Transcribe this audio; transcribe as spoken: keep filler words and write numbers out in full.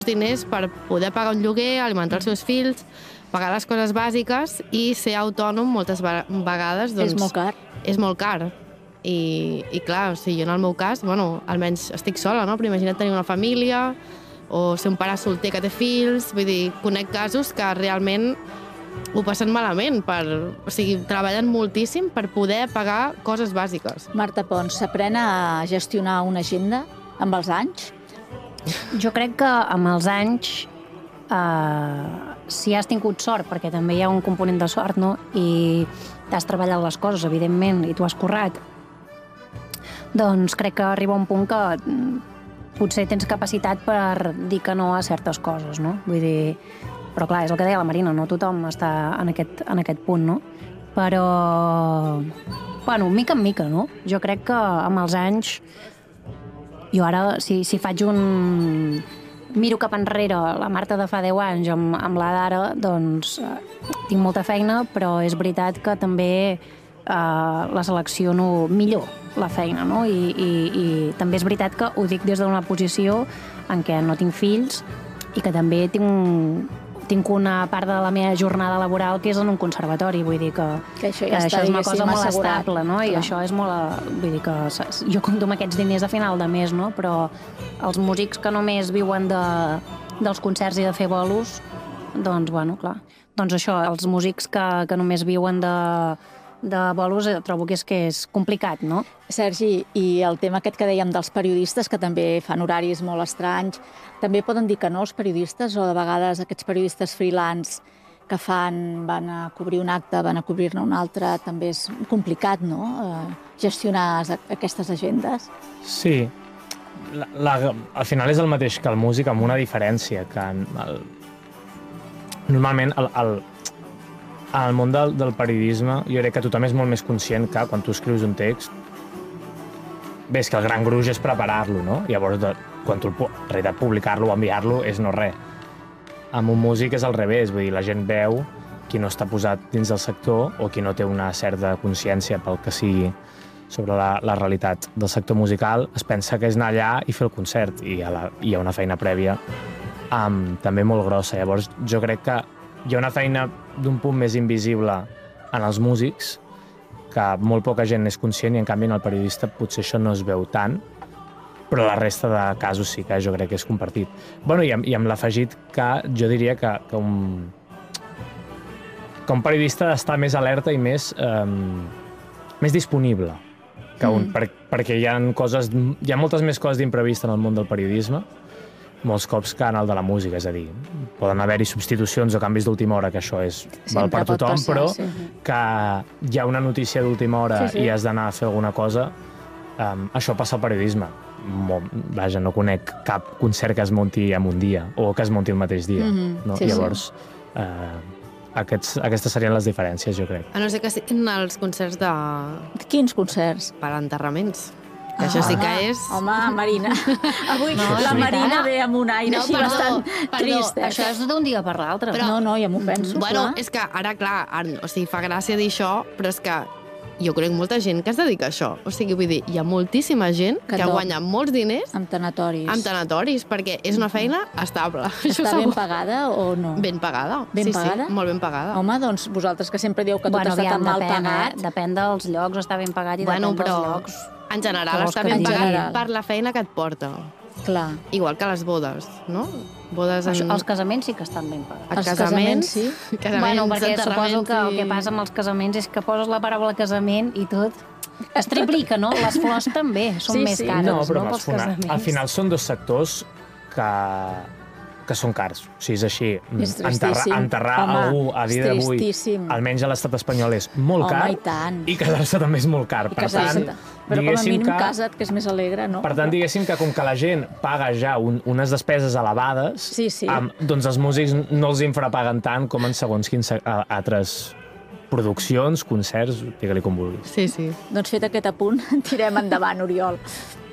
diners per poder pagar un lloguer, alimentar els seus fills, pagar les coses bàsiques i ser autònom moltes vegades. Doncs, és molt car. És molt car. I, i clar, o sigui, jo en el meu cas, bueno, almenys estic sola, no? Però imagina't tenir una família o ser un pare solter que té fills. Vull dir, conec casos que realment ho passen malament. Per, o sigui, treballen moltíssim per poder pagar coses bàsiques. Marta Pons, s'aprèn a gestionar una agenda amb els anys? Jo crec que amb els anys, eh, si has tingut sort, perquè també hi ha un component de sort, no? I t'has treballat les coses, evidentment, i t'ho has currat, doncs crec que arriba un punt que potser tens capacitat per dir que no a certes coses, no? Vull dir, però clar, és el que deia la Marina, no tothom està en aquest, en aquest punt, no? Però, bueno, mica en mica, no? Jo crec que amb els anys, jo ara, si, si faig un... miro cap enrere la Marta de fa deu anys amb, amb la d'ara, doncs eh, tinc molta feina, però és veritat que també eh, la selecciono millor, la feina, no? I, i, i també és veritat que ho dic des d'una posició en què no tinc fills i que també tinc, tinc una part de la meva jornada laboral que és en un conservatori, vull dir que, que això, ja que està, això és una cosa molt assegurat. estable, no? I Clar. això és molt... Vull dir que jo compto amb aquests diners a final de mes, no? Però els músics que només viuen de, dels concerts i de fer bolos, doncs, bueno, clar. Doncs això, els músics que, que només viuen de... de bolos, trobo que és que és complicat, no? Sergi, i el tema aquest que dèiem dels periodistes, que també fan horaris molt estranys, també poden dir que no els periodistes, o de vegades aquests periodistes freelance que fan, van a cobrir un acte, van a cobrir-ne un altre, també és complicat, no?, eh, gestionar aquestes agendes. Sí. La, la, al final és el mateix que el músic, amb una diferència, que el, normalment el, el en el món del, del periodisme, jo crec que tothom és molt més conscient que quan tu escrius un text, bé, és que el gran gruix és preparar-lo, no? Llavors, de, quan tu, en realitat, publicar-lo o enviar-lo és no res. Amb un músic és al revés, vull dir, la gent veu qui no està posat dins del sector o qui no té una certa consciència pel que sigui sobre la, la realitat del sector musical, es pensa que és anar allà i fer el concert, i hi ha, la, hi ha una feina prèvia um, també molt grossa. Llavors, jo crec que hi ha una feina d'un punt més invisible en els músics, que molt poca gent és conscient, i en canvi en el periodista potser això no es veu tant, però la resta de casos sí que jo crec que és compartit. Bueno, i amb, i amb l'afegit que jo diria que, que, un, que un periodista ha d'estar més alerta i més, um, més disponible que un, mm. per, perquè hi ha, coses, hi ha moltes més coses d'imprevist en el món del periodisme, molts cops que en el de la música, és a dir, poden haver-hi substitucions o canvis d'última hora, que això és val per tothom, passar, però sí. que hi ha una notícia d'última hora sí, sí. i has d'anar a fer alguna cosa, um, això passa al periodisme. Molt, vaja, no conec cap concert que es munti en un dia, o que es munti el mateix dia. Mm-hmm. No? Sí, Llavors, sí. Uh, aquests, aquestes serien les diferències, jo crec. A no ser que siguin els concerts de... Quins concerts? Per enterraments. Que això sí que és... Home, Marina, avui no, la Marina ve amb un aire no, així perdó, bastant perdó, trist. Eh? Això és d'un dia per l'altre. No, no, ja m'ho penso. Bueno, clar. És que ara, clar, ara, o sigui, fa gràcia dir això, però és que jo conec molta gent que es dedica a això. O sigui, vull dir, hi ha moltíssima gent que, que guanya molts diners... Amb tanatoris. Amb tanatoris, perquè és una feina estable. Està ben pagada o no? Ben pagada. Ben sí, pagada? Sí, molt ben pagada. Home, doncs vosaltres que sempre dieu que tot bueno, està aviam, tan mal depèn, pagat... Eh? Depèn dels llocs, està ben pagat i bueno, depèn però... dels llocs. En general està ben pagat per la feina que et porta. Clar. Igual que les bodes, no? Bodes en... Els casaments sí que estan ben pagats. Els casaments, sí. Casaments, bueno, perquè suposo que el que passa amb els casaments és que poses la paraula casament i tot es triplica, no? Les flors també són sí, més sí. cares, no? Però no? Pels casaments. Al final són dos sectors que... que són cars. O sigui, és així. És enterrar enterrar Home, algú a dia d'avui, almenys a l'estat espanyol, és molt Home, car. I tant. I casar-se també és molt car. I per tant, però com a mínim que, casa't, que és més alegre, no? Per tant, diguéssim que com que la gent paga ja un, unes despeses elevades, sí, sí. Amb, doncs els músics no els infrapaguen tant com en segons quins altres produccions, concerts, digue-li com vulguis. Sí, sí. Doncs fet aquest apunt, tirem endavant, Oriol.